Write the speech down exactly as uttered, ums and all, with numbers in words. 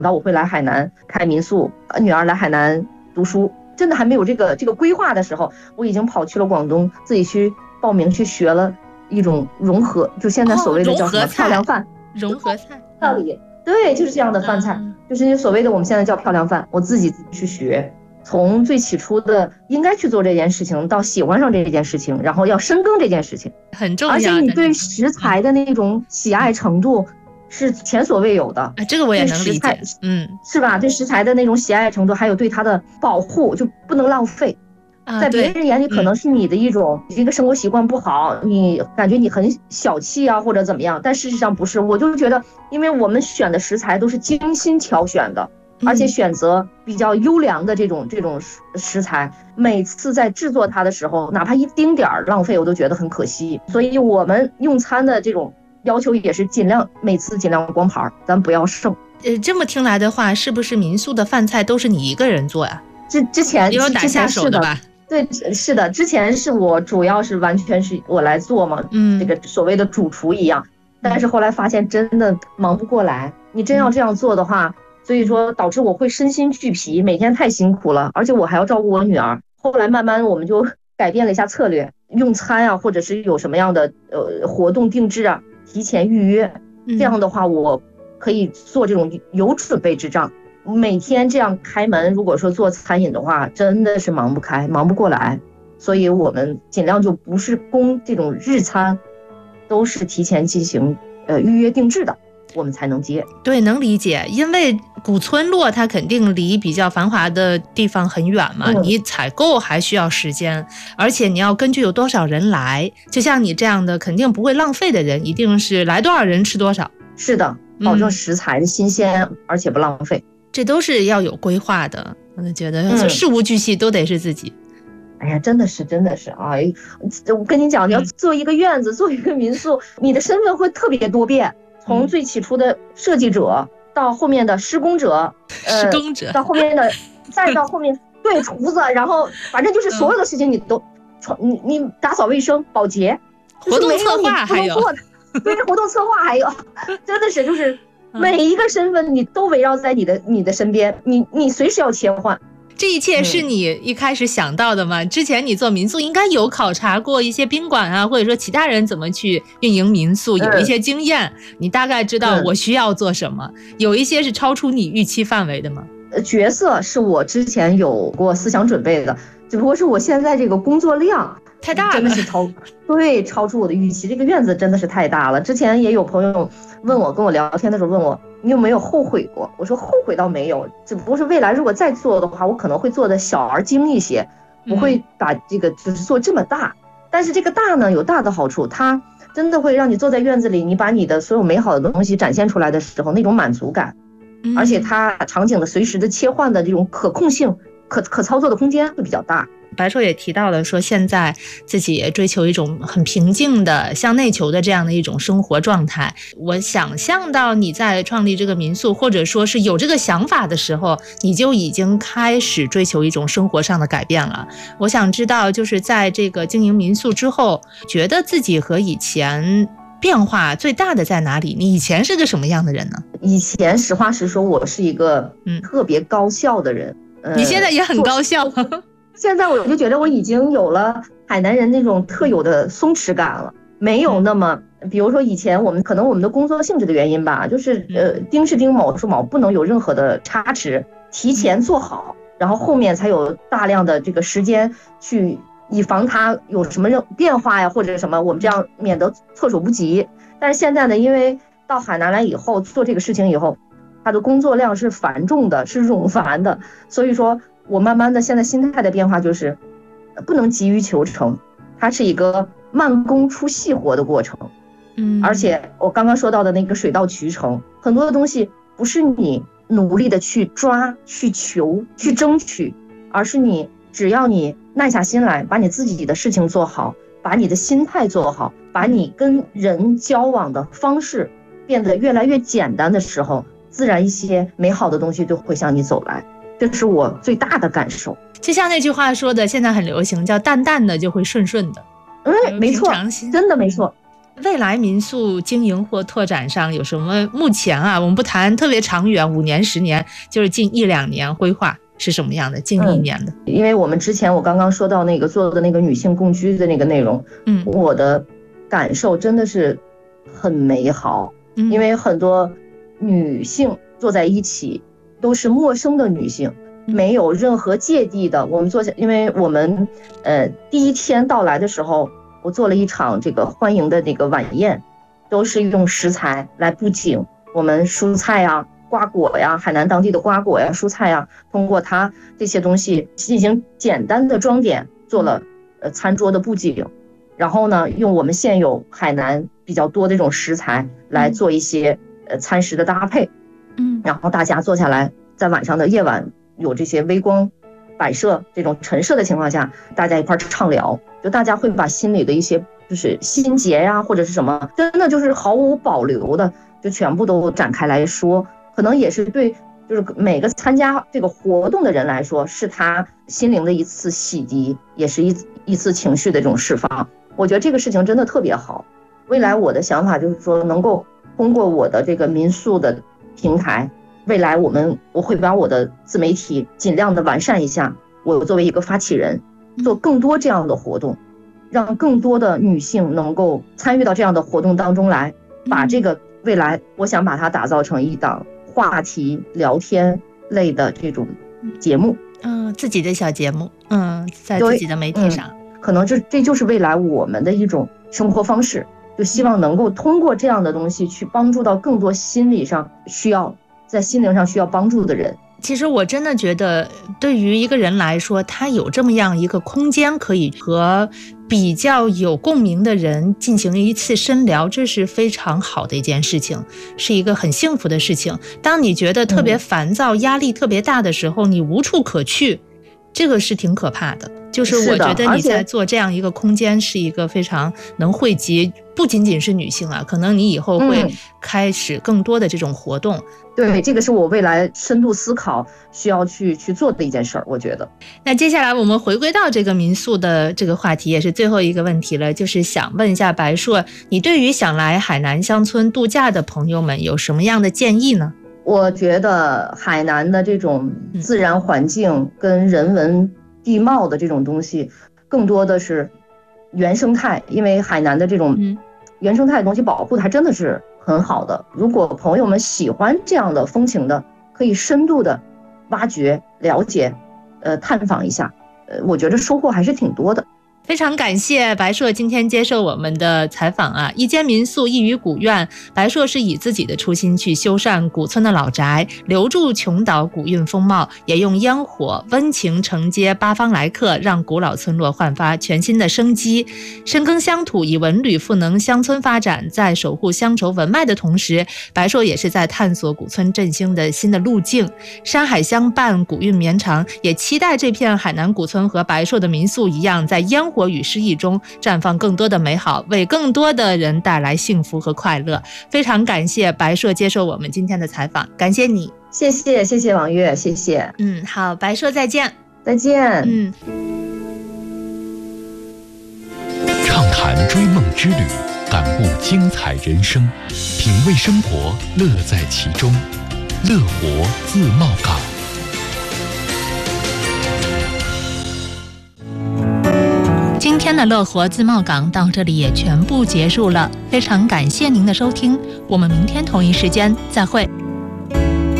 到我会来海南开民宿，女儿来海南读书，真的还没有这个这个规划的时候，我已经跑去了广东，自己去报名去学了一种融合，就现在所谓的叫什么漂亮饭， 融合菜道理，对，就是这样的饭菜，嗯、就是所谓的我们现在叫漂亮饭，我自己去学。从最起初的应该去做这件事情，到喜欢上这件事情，然后要深耕这件事情， 很重要。 而且你对食材的那种喜爱程度是前所未有的。 啊，这个我也能理解，嗯， 是吧？对食材的那种喜爱程度，还有对它的保护，就不能浪费。 啊、 在别人眼里可能是你的一种、嗯、一个生活习惯不好，你感觉你很小气啊，或者怎么样，但事实上不是。我就觉得，因为我们选的食材都是精心挑选的。而且选择比较优良的这种这种食材，每次在制作它的时候，哪怕一丁点儿浪费，我都觉得很可惜。所以我们用餐的这种要求也是尽量每次尽量光盘，咱不要剩。 呃，这么听来的话，是不是民宿的饭菜都是你一个人做呀？ 之之前有打下手的吧？ 对，是的，之前是我主要是完全是我来做嘛，嗯，这个所谓的主厨一样。但是后来发现真的忙不过来，你真要这样做的话。嗯，所以说导致我会身心俱疲，每天太辛苦了，而且我还要照顾我女儿。后来慢慢我们就改变了一下策略，用餐啊，或者是有什么样的呃活动定制啊，提前预约。这样的话，我可以做这种有准备之仗。每天这样开门，如果说做餐饮的话，真的是忙不开，忙不过来。所以我们尽量就不是供这种日餐，都是提前进行呃预约定制的。我们才能接。 对，能理解，因为古村落它肯定离比较繁华的地方很远嘛、嗯、你采购还需要时间，而且你要根据有多少人来，就像你这样的肯定不会浪费的人，一定是来多少人吃多少。 是的，保证食材的新鲜、嗯、而且不浪费， 这都是要有规划的。我就觉得事无巨细都得是自己、 嗯、哎呀，真的是真的是啊！我跟你讲，你要做一个院子、嗯、做一个民宿，你的身份会特别多变，从最起初的设计者到后面的施工者， 呃，施工者到后面的，再到后面对厨子，然后反正就是所有的事情你都，嗯、你你打扫卫生、保洁， 活动策划还有， 对，活动策划还有，真的是就是每一个身份你都围绕在你的你的身边，你你随时要切换。 这一切是你一开始想到的吗？嗯、之前你做民宿应该有考察过一些宾馆啊，或者说其他人怎么去运营民宿，有一些经验，嗯、你大概知道我需要做什么。嗯、有一些是超出你预期范围的吗？ 角色是我之前有过思想准备的，只不过是我现在这个工作量太大了， 真的是超对超出我的预期。这个院子真的是太大了。之前也有朋友问我，跟我聊天的时候问我，你有没有后悔过？我说后悔倒没有，只不过是未来如果再做的话，我可能会做的小而精一些，不会把这个就是做这么大。嗯、但是这个大呢有大的好处，它真的会让你坐在院子里，你把你的所有美好的东西展现出来的时候，那种满足感，嗯、而且它场景的随时的切换的这种可控性、可可操作的空间会比较大。 白硕也提到了说，现在自己也追求一种很平静的向内求的这样的一种生活状态。我想象到你在创立这个民宿，或者说是有这个想法的时候，你就已经开始追求一种生活上的改变了。我想知道，就是在这个经营民宿之后，觉得自己和以前变化最大的在哪里？你以前是个什么样的人呢？ 以前实话实说，我是一个特别高效的人。 嗯、你现在也很高效。 现在我就觉得我已经有了海南人那种特有的松弛感了，没有那么，比如说以前我们可能我们的工作性质的原因吧，就是呃丁是丁，卯是卯，不能有任何的差池，提前做好，然后后面才有大量的这个时间去以防它有什么变化呀或者什么，我们这样免得措手不及。但是现在呢，因为到海南来以后做这个事情以后，它的工作量是繁重的，是冗繁的，所以说我慢慢的现在心态的变化就是不能急于求成，它是一个慢工出细活的过程。嗯，而且我刚刚说到的那个水到渠成，很多的东西不是你努力的去抓去求去争取，而是你只要你耐下心来，把你自己的事情做好，把你的心态做好，把你跟人交往的方式变得越来越简单的时候，自然一些美好的东西就会向你走来。这是我最大的感受。 就像那句话说的，现在很流行，叫淡淡的就会顺顺的。 嗯，没错，真的没错。 未来民宿经营或拓展上有什么？目前啊，我们不谈特别长远，五年、十年，就是近一两年规划是什么样的？近一年的、 嗯，因为我们之前我刚刚说到那个做的那个女性共居的那个内容， 嗯， 我的感受真的是很美好， 嗯、 因为很多女性坐在一起都是陌生的女性。没有任何芥蒂的，我们坐下，因为我们呃第一天到来的时候，我做了一场这个欢迎的那个晚宴，都是用食材来布景，我们蔬菜呀、瓜果呀、海南当地的瓜果呀、蔬菜呀，通过它这些东西进行简单的装点，做了呃餐桌的布景，然后呢，用我们现有海南比较多的这种食材来做一些呃餐食的搭配， 嗯， 然后大家坐下来，在晚上的夜晚。有这些微光摆设这种陈设的情况下，大家一块畅聊，就大家会把心里的一些就是心结呀、啊、或者是什么，真的就是毫无保留的就全部都展开来说，可能也是对就是每个参加这个活动的人来说，是他心灵的一次洗涤，也是一一次情绪的这种释放。我觉得这个事情真的特别好。未来我的想法就是说，能够通过我的这个民宿的平台，未来我们我会把我的自媒体尽量的完善一下，我作为一个发起人，做更多这样的活动，让更多的女性能够参与到这样的活动当中来，把这个未来我想把它打造成一档话题聊天类的这种节目， 嗯，自己的小节目，嗯，在自己的媒体上， 嗯、可能这这就是未来我们的一种生活方式，就希望能够通过这样的东西去帮助到更多心理上需要。在心灵上需要帮助的人， 其实我真的觉得，对于一个人来说，他有这么样一个空间，可以和比较有共鸣的人进行一次深聊，这是非常好的一件事情，是一个很幸福的事情。当你觉得特别烦躁、嗯、压力特别大的时候，你无处可去，这个是挺可怕的。就是我觉得你在做这样一个空间，是一个非常能汇集不仅仅是女性啊，可能你以后会开始更多的这种活动。 嗯、对，这个是我未来深度思考需要去去做的一件事儿，我觉得。 那接下来我们回归到这个民宿的这个话题，也是最后一个问题了，就是想问一下白硕，你对于想来海南乡村度假的朋友们有什么样的建议呢？ 我觉得海南的这种自然环境跟人文地貌的这种东西，更多的是原生态，因为海南的这种原生态的东西保护的还真的是很好的。如果朋友们喜欢这样的风情的，可以深度的挖掘、了解、呃探访一下，呃，我觉得收获还是挺多的。 非常感谢白硕今天接受我们的采访啊！一间民宿，一隅古苑，白硕是以自己的初心去修缮古村的老宅，留住琼岛古韵风貌，也用烟火温情承接八方来客，让古老村落焕发全新的生机。深耕乡土，以文旅赋能乡村发展，在守护乡愁文脉的同时，白硕也是在探索古村振兴的新的路径。山海相伴，古韵绵长，也期待这片海南古村和白硕的民宿一样，在烟火与诗意中绽放更多的美好，为更多的人带来幸福和快乐。非常感谢白硕接受我们今天的采访，感谢你。 谢谢，谢谢王月，谢谢。 嗯，好，白硕再见。 再见。 嗯。 畅谈追梦之旅，感悟精彩人生，品味生活，乐在其中。乐活自贸港。 今天的乐活自贸港到这里也全部结束了，非常感谢您的收听，我们明天同一时间再会。